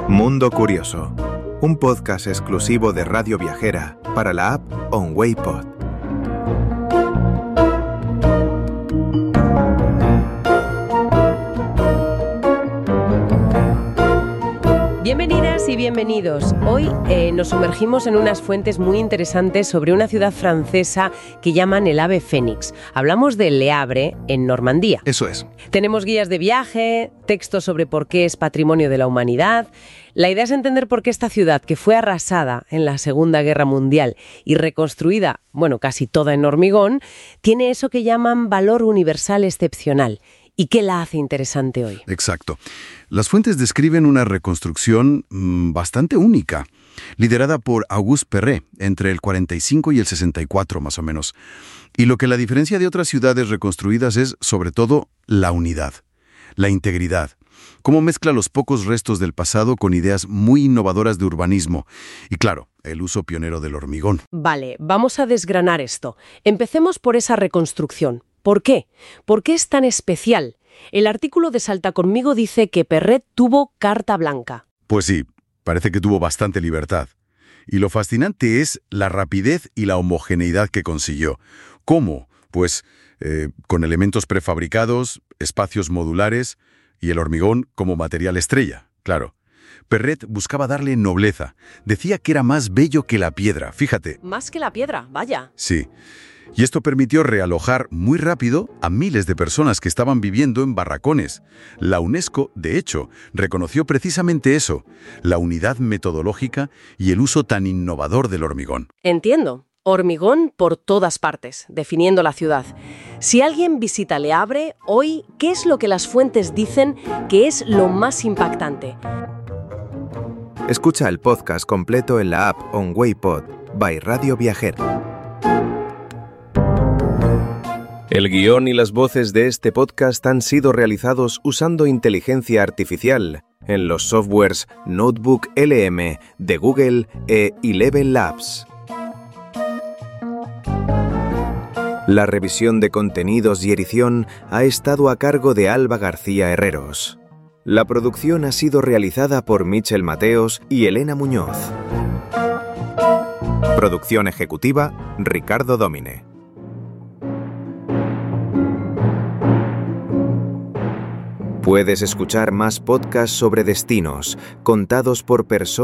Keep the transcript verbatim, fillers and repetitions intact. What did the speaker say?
Mundo Curioso, un podcast exclusivo de Radio Viajera para la app OnWayPod. Bienvenidas y bienvenidos. Hoy eh, nos sumergimos en unas fuentes muy interesantes sobre una ciudad francesa que llaman el Ave Fénix. Hablamos de Le Havre, en Normandía. Eso es. Tenemos guías de viaje, textos sobre por qué es patrimonio de la humanidad. La idea es entender por qué esta ciudad, que fue arrasada en la Segunda Guerra Mundial y reconstruida, bueno, casi toda en hormigón, tiene eso que llaman valor universal excepcional. ¿Y qué la hace interesante hoy? Exacto. Las fuentes describen una reconstrucción mmm, bastante única, liderada por Auguste Perret entre el cuarenta y cinco y el sesenta y cuatro más o menos. Y lo que la diferencia de otras ciudades reconstruidas es, sobre todo, la unidad, la integridad. Cómo mezcla los pocos restos del pasado con ideas muy innovadoras de urbanismo. Y claro, el uso pionero del hormigón. Vale, vamos a desgranar esto. Empecemos por esa reconstrucción. ¿Por qué? ¿Por qué es tan especial? El artículo de Salta Conmigo dice que Perret tuvo carta blanca. Pues sí, parece que tuvo bastante libertad. Y lo fascinante es la rapidez y la homogeneidad que consiguió. ¿Cómo? Pues eh, con elementos prefabricados, espacios modulares y el hormigón como material estrella, claro. Perret buscaba darle nobleza. Decía que era más bello que la piedra, fíjate. Más que la piedra, vaya. Sí. Y esto permitió realojar muy rápido a miles de personas que estaban viviendo en barracones. La UNESCO, de hecho, reconoció precisamente eso, la unidad metodológica y el uso tan innovador del hormigón. Entiendo. Hormigón por todas partes, definiendo la ciudad. Si alguien visita Le Havre, hoy, ¿qué es lo que las fuentes dicen que es lo más impactante? Escucha el podcast completo en la app OnWayPod by Radio Viajera. El guión y las voces de este podcast han sido realizados usando inteligencia artificial en los softwares Notebook L M de Google e Eleven Labs. La revisión de contenidos y edición ha estado a cargo de Alba García Herreros. La producción ha sido realizada por Michel Mateos y Elena Muñoz. Producción ejecutiva, Ricardo Domine. Puedes escuchar más podcasts sobre destinos, contados por personas